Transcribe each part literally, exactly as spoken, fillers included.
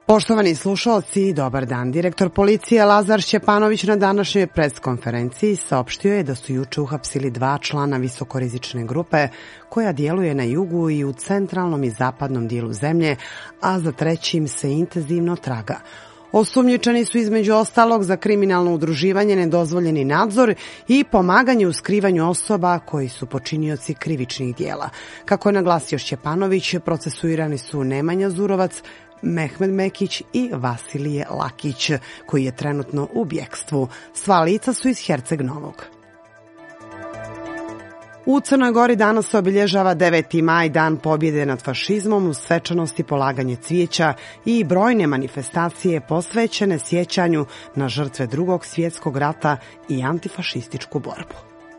Poštovani slušalci, dobar dan. Direktor policije Lazar Šćepanović na današnjoj preskonferenciji saopštio je da su juče uhapsili dva člana visokorizične grupe koja djeluje na jugu i u centralnom i zapadnom dijelu zemlje, a za trećim se intenzivno traga. Osumnjičeni su između ostalog za kriminalno udruživanje, nedozvoljeni nadzor i pomaganje u skrivanju osoba koji su počinioci krivičnih dijela. Kako je naglasio Šćepanović, procesuirani su Nemanja Zurovac, Mehmed Mekić i Vasilije Lakić, koji je trenutno u bjekstvu. Sva lica su iz Herceg Novog. U Crnoj Gori danas se obilježava deveti maj, dan pobjede nad fašizmom, uz svečanosti polaganje cvijeća i brojne manifestacije posvećene sjećanju na žrtve Drugog svjetskog rata i antifašističku borbu.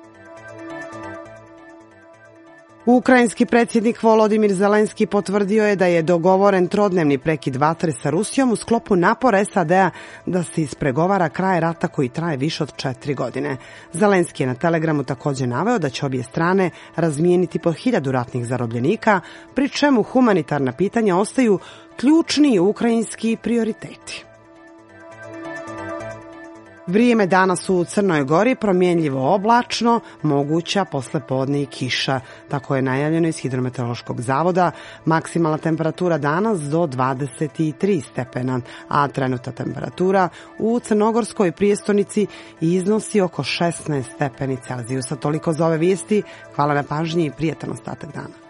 Ukrajinski predsjednik Volodimir Zelenski potvrdio je da je dogovoren trodnevni prekid vatre sa Rusijom u sklopu napora S A D-a da se ispregovara kraj rata koji traje više od četiri godine. Zelenski je na Telegramu također naveo da će obje strane razmijeniti po hiljadu ratnih zarobljenika, pri čemu humanitarna pitanja ostaju ključni ukrajinski prioriteti. Vrijeme danas u Crnoj Gori promjenljivo oblačno, moguća poslepodne i kiša. Tako je najavljeno iz Hidrometeorološkog zavoda. Maksimalna temperatura danas do dvadeset tri stepena, a trenutna temperatura u crnogorskoj prijestolnici iznosi oko šesnaest stepeni Celzijusa. Toliko za ove vijesti. Hvala na pažnji i prijatan ostatak dana.